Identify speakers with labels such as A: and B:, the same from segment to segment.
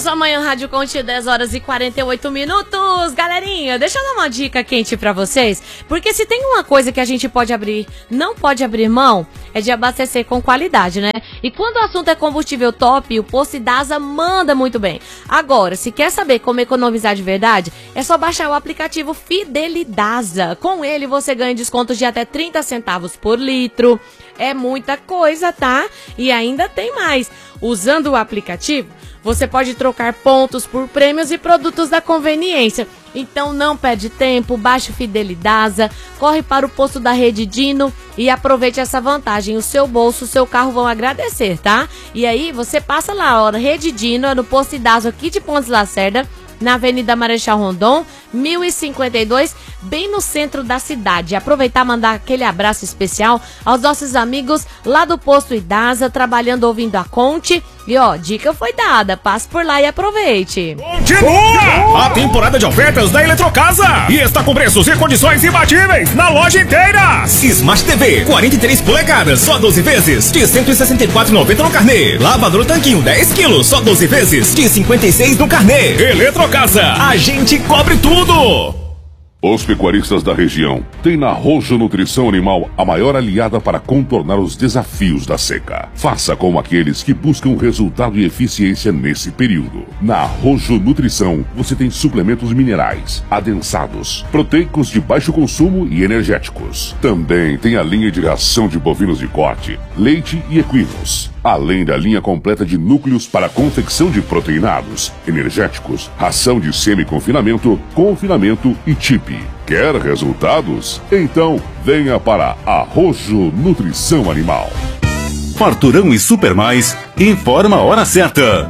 A: sua manhã, Rádio Conte, 10 horas e 48 minutos. Galerinha, deixa eu dar uma dica quente pra vocês, porque se tem uma coisa que a gente não pode abrir mão, é de abastecer com qualidade, né? E quando o assunto é combustível top, o Posto Idasa manda muito bem. Agora, se quer saber como economizar de verdade, é só baixar o aplicativo Fidelidasa. Com ele, você ganha descontos de até 30 centavos por litro. É muita coisa, tá? E ainda tem mais. Usando o aplicativo, você pode trocar pontos por prêmios e produtos da conveniência. Então não perde tempo, baixe o Fidelidasa, corre para o posto da Rede Dino e aproveite essa vantagem. O seu bolso, o seu carro vão agradecer, tá? E aí você passa lá, ó, Rede Dino, no posto Idasa aqui de Pontes Lacerda, na Avenida Marechal Rondon, 1052, bem no centro da cidade. Aproveitar e mandar aquele abraço especial aos nossos amigos lá do Posto Idasa, trabalhando ouvindo a Conte. E ó, dica foi dada, passe por lá e aproveite.
B: Continua a temporada de ofertas da Eletrocasa e está com preços e condições imbatíveis na loja inteira. Smart TV 43 polegadas, só 12 vezes de R$ 164,90 no carnê. Lavador Tanquinho 10 quilos, só 12 vezes de R$ 56 no carnê. Eletrocasa, a gente cobre tudo.
C: Os pecuaristas da região têm na Rojo Nutrição Animal a maior aliada para contornar os desafios da seca. Faça como aqueles que buscam resultado e eficiência nesse período. Na Rojo Nutrição, você tem suplementos minerais, adensados, proteicos de baixo consumo e energéticos. Também tem a linha de ração de bovinos de corte, leite e equinos. Além da linha completa de núcleos para confecção de proteinados, energéticos, ração de semi-confinamento, confinamento e TIP. Quer resultados? Então venha para a Rojo Nutrição Animal.
D: Farturão e Super Mais informa a hora certa.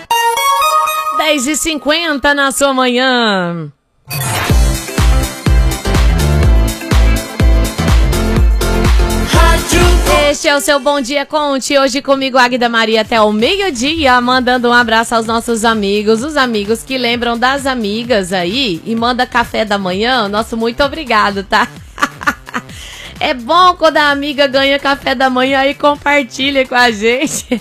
A: 10h50 na sua manhã. Este é o seu Bom Dia Conte, hoje comigo, Águida Maria, até o meio-dia, mandando um abraço aos nossos amigos, os amigos que lembram das amigas aí e manda café da manhã, nosso muito obrigado, tá? É bom quando a amiga ganha café da manhã e compartilha com a gente.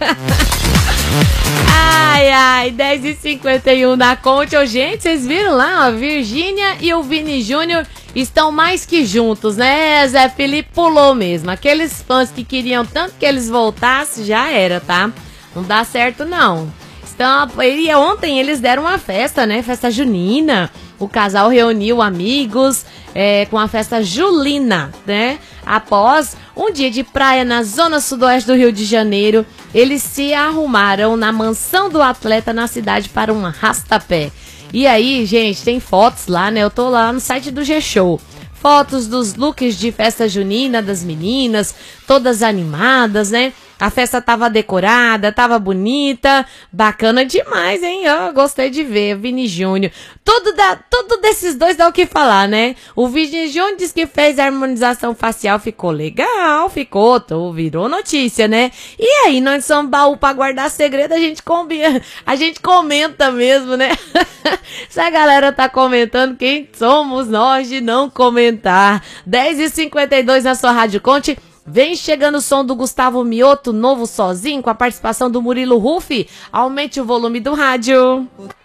A: Ai, 10h51 na Conte. Ô, gente, vocês viram lá, ó, Virgínia e o Vini Júnior estão mais que juntos, né? Zé Felipe pulou mesmo. Aqueles fãs que queriam tanto que eles voltassem, já era, tá? Não dá certo, não. E ontem eles deram uma festa, né? Festa junina. O casal reuniu amigos com a festa julina, né? Após um dia de praia na zona sudoeste do Rio de Janeiro, eles se arrumaram na mansão do atleta na cidade para um arrastapé. E aí, gente, tem fotos lá, né? Eu tô lá no site do G-Show. Fotos dos looks de festa junina das meninas, todas animadas, né? A festa tava decorada, tava bonita, bacana demais, hein? Eu gostei de ver, Vini Júnior. Tudo desses dois dá o que falar, né? O Vini Júnior disse que fez a harmonização facial, ficou legal, virou notícia, né? E aí, nós somos baú pra guardar segredo, a gente comenta mesmo, né? Se a galera tá comentando, quem somos nós de não comentar? 10h52 na sua Rádio Conte. Vem chegando o som do Gustavo Mioto, novo sozinho, com a participação do Murilo Rufi. Aumente o volume do rádio.